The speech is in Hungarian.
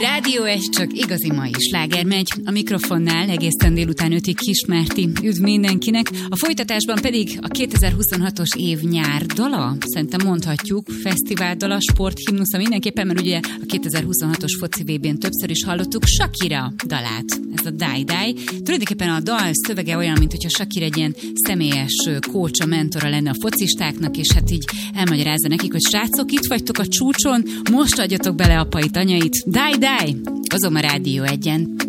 Rádió 1, csak igazi mai sláger megy. A mikrofonnál egészen délután 5-ig Kis Márti. Üdv mindenkinek. A folytatásban pedig a 2026-os év nyár dala, szerintem mondhatjuk, fesztivál dala, sporthimnusza mindenképpen, mert ugye a 2026-os foci VB-n többször is hallottuk Shakira dalát. Ez a Die Die. Tulajdonképpen a dal szövege olyan, mint hogyha Shakira egy ilyen személyes kócsa, mentora lenne a focistáknak, és hát így elmagyarázza nekik, hogy srácok, itt vagytok a csúcson, most adjatok bele apait, anyait. Die Die! Azon a Rádió 1-en.